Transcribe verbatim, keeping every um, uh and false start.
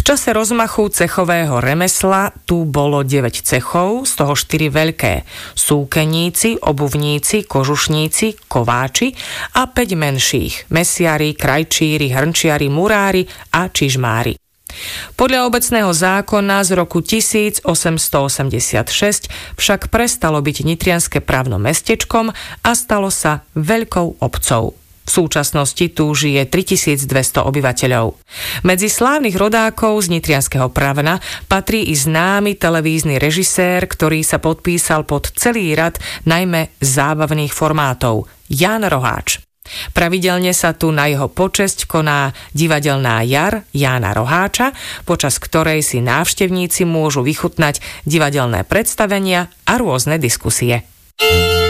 čase rozmachu cechového remesla tu bolo deväť cechov, z toho štyri veľké: súkeníci, obuvníci, kožušníci, kováči a päť menších: mesiari, krajčíri, hrnčiari, murári a čižmári. Podľa obecného zákona z roku tisícosemstoosemdesiatšesť však prestalo byť nitrianske právno mestečkom a stalo sa veľkou obcou. V súčasnosti tu žije tritisícdvesto obyvateľov. Medzi slávnych rodákov z nitrianskeho Pravna patrí i známy televízny režisér, ktorý sa podpísal pod celý rad najmä zábavných formátov, Ján Roháč. Pravidelne sa tu na jeho počesť koná divadelná jar Jána Roháča, počas ktorej si návštevníci môžu vychutnať divadelné predstavenia a rôzne diskusie.